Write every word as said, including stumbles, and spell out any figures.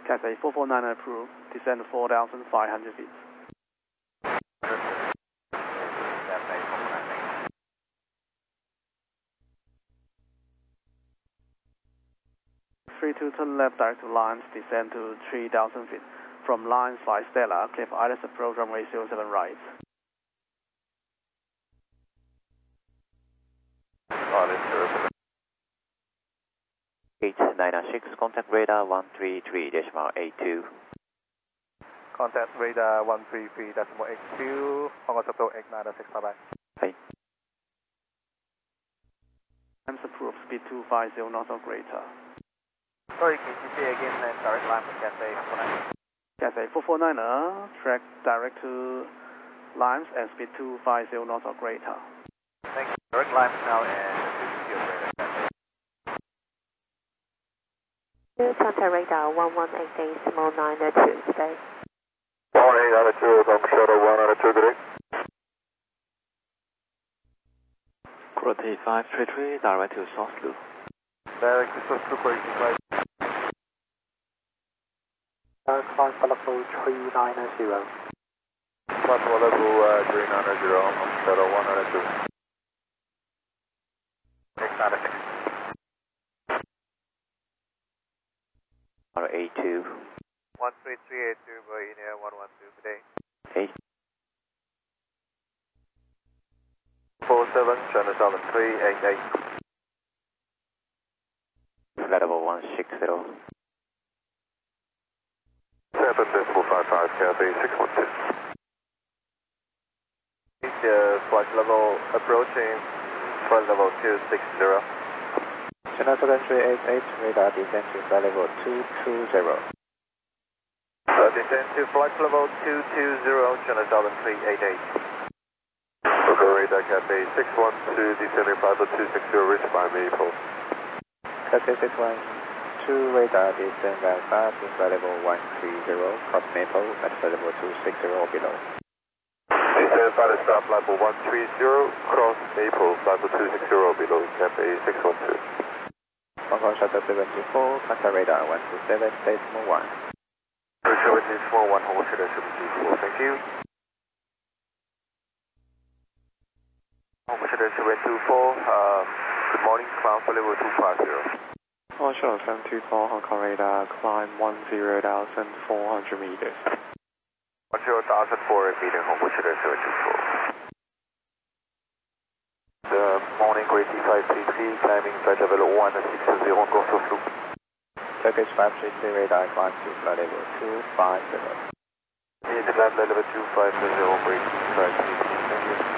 Cathay four four nine approved, descend four thousand five hundred feet. three two turn left direct to lines, descend to three thousand feet. From line five Stella, Cliff Islands approach runway zero seven right. eight nine six, contact radar one three three decimal eight two. Contact radar one three three decimal eight two, Hong Kong Subto eight nine six, bye bye. Bye. Times approved, speed two five zero knots or greater. Sorry, can you say again that direct line from Cathay four four nine? Cathay four four nine, track direct to Limes and speed two five zero knots or greater. Thank you. Direct line now and two zero greater. Contact radar one one eight decimal nine two, stay. one eight nine two, come shuttle one nine two, good day. Quality five three three, direct to South Loop. Direct to South Loop, waiting right. Climb for level three nine zero. Climb for level uh, three nine zero, I'm shuttle one nine two. eight nine six. R eight two. one three three eight two, going in here one one two, good day. eight. four seven, channel seven three eight eight. Flight level one six zero. seven decimal five five, Cathay six one two. Uh, flight level approaching, flight level two six zero. Channel seven three eight eight, radar descend to flight level two two zero. Uh, descend to flight level two two zero, channel seven three eight eight. Okay, radar Cathay six one two, descending flight level two six zero, reach by Maple. Cathay six one two, radar descend very fast to flight level one three zero, cross Maple at flight level two six zero or below. Descend flight stop level one three zero, cross Maple, flight level two six zero below, Cathay six one two. Hong Kong Shuttle seventy-four, contact radar one two seven decimal one. seventy-four, one Hong Kong Shuttle seventy-four, thank you. Hong Kong Shuttle seven two four, uh, good morning, climb for level two five zero. Hong Kong Shuttle seven two four, Hong Kong radar, climb one zero thousand four hundred meters. one zero thousand four hundred meters, Hong Kong Shuttle seven two four. The morning, Grade T five three three, climbing flight level one six zero, go South Loop. Turkish five three three, radar climb to flight level two five zero. Need to climb level two five zero, Grade T five three three, thank you.